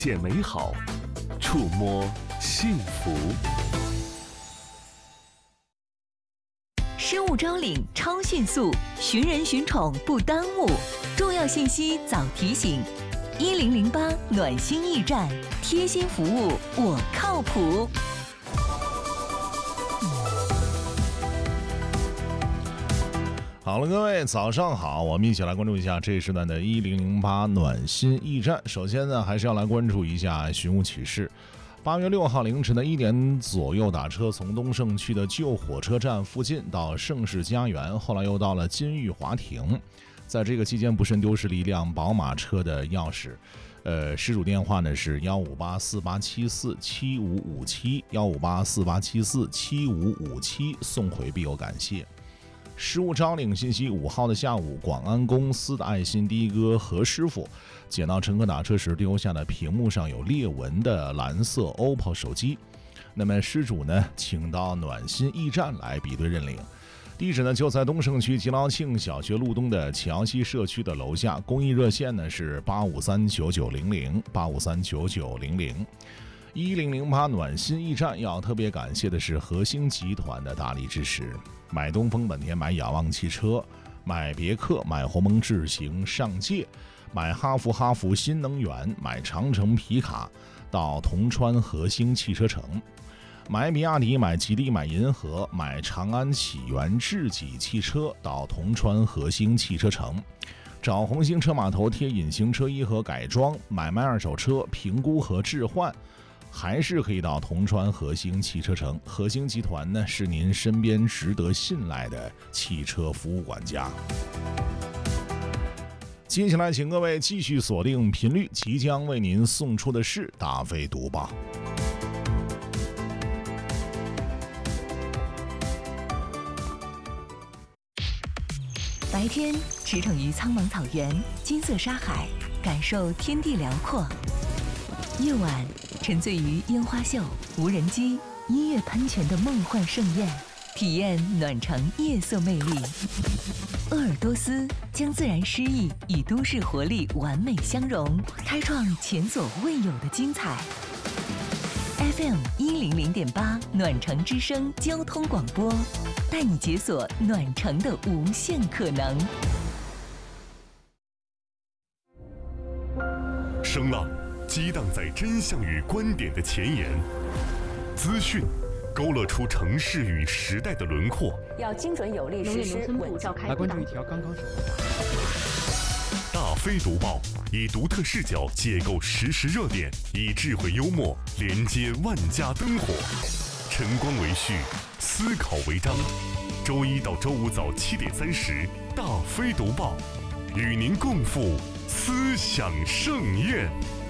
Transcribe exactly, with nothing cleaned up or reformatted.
见美好，触摸幸福。 失物招领超迅速，寻人寻宠不耽误，重要信息早提醒。一零零八暖心驿站，贴心服务，我靠谱。 好了，各位早上好，我们一起来关注一下这一时段的一零零八暖心驿站。首先呢，还是要来关注一下寻物启事。八月六号凌晨的一点左右打车，从东胜区的旧火车站附近到盛世家园，后来又到了金玉华庭。在这个期间不慎丢失了一辆宝马车的钥匙，呃，失主电话呢是幺五八四八七四七五五七幺五八四八七四七五五七，送回必有感谢。失物招领信息：五号的下午，广安公司的爱心的哥何师傅捡到乘客打车时丢下的屏幕上有裂纹的蓝色 O P P O 手机。那么失主呢，请到暖心驿站来比对认领。地址呢就在东胜区吉劳庆小学路东的桥西社区的楼下，公益热线呢是八五三九九零零八五三九九零零。一零零八暖心驿站要特别感谢的是核星集团的大力支持。买东风本田，买雅望汽车，买别克，买鸿蒙智行上界，买哈弗哈弗新能源，买长城皮卡到铜川核星汽车城，买比亚迪，买吉利，买银河，买长安启源智己汽车到铜川核星汽车城，找红星车码头贴隐形车衣和改装，买卖二手车评估和置换，还是可以到铜川核星汽车城。核星集团呢，是您身边值得信赖的汽车服务管家。接下来请各位继续锁定频率，即将为您送出的是大飞读报。 白天驰骋于苍茫草原，金色沙海，感受天地辽阔；夜晚沉醉于烟花秀、无人机、音乐喷泉的梦幻盛宴，体验暖城夜色魅力。鄂尔多斯将自然诗意与都市活力完美相融，开创前所未有的精彩。F M 一零零点八暖城之声交通广播，带你解锁暖城的无限可能。 声浪激荡在真相与观点的前沿，资讯勾勒出城市与时代的轮廓。 要精准有力实施稳召开。 来关注一条刚刚收大飞读报，以独特视角解构时事热点，以智慧幽默连接万家灯火。晨光为序，思考为章。周一到周五早七点三十，大飞读报，与您共赴思想盛宴。